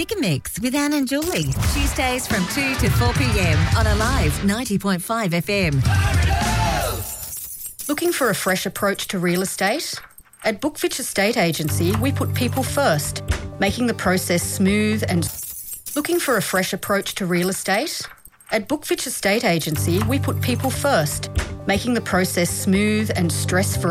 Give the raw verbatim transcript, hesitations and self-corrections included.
Pick a Mix with Anne and Julie. Tuesdays from two to four p.m. on Alive ninety point five F M. Looking for a fresh approach to real estate? At Bookfitch Estate Agency, we put people first, making the process smooth and... Looking for a fresh approach to real estate? At Bookfitch Estate Agency, we put people first, making the process smooth and stress-free.